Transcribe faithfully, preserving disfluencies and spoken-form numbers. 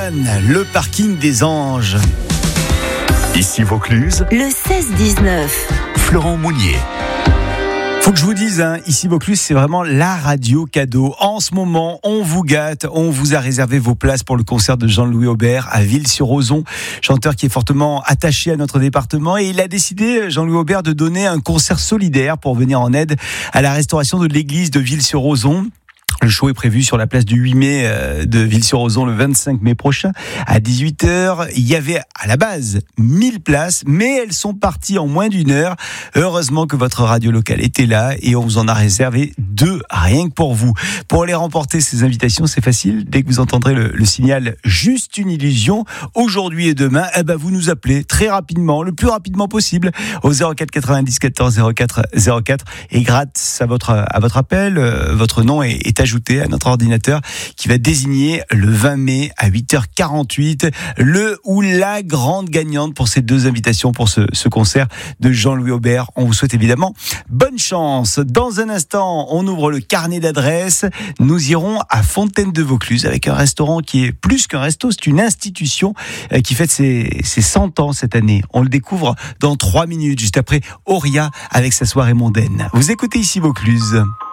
Morgane, le parking des anges. Ici Vaucluse, le seize dix-neuf. Florent Mounier. Faut que je vous dise, hein, ici Vaucluse, c'est vraiment la radio cadeau. En ce moment, on vous gâte, on vous a réservé vos places pour le concert de Jean-Louis Aubert à Ville-sur-Ozon, chanteur qui est fortement attaché à notre département, et il a décidé, Jean-Louis Aubert, de donner un concert solidaire pour venir en aide à la restauration de l'église de Ville-sur-Ozon. Le show est prévu sur la place du huit mai de Ville-sur-Ozon le vingt-cinq mai prochain à dix-huit heures. Il y avait à la base mille places, mais elles sont parties en moins d'une heure. Heureusement que votre radio locale était là et on vous en a réservé deux, rien que pour vous. Pour les remporter, ces invitations, c'est facile. Dès que vous entendrez le, le signal « Juste une illusion », aujourd'hui et demain, eh ben vous nous appelez très rapidement, le plus rapidement possible, au zéro quatre quatre-vingt-dix quatorze zéro quatre zéro quatre. Et grâce à votre, à votre appel, euh, votre nom est, est ajouté à notre ordinateur qui va désigner le vingt mai à huit heures quarante-huit le ou la grande gagnante pour ces deux invitations pour ce, ce concert de Jean-Louis Aubert. On vous souhaite évidemment bonne chance. Dans un instant, on ouvre le carnet d'adresses. Nous irons à Fontaine de Vaucluse avec un restaurant qui est plus qu'un resto, c'est une institution qui fête ses, ses cent ans cette année. On le découvre dans trois minutes, juste après Auria avec sa soirée mondaine. Vous écoutez ici Vaucluse.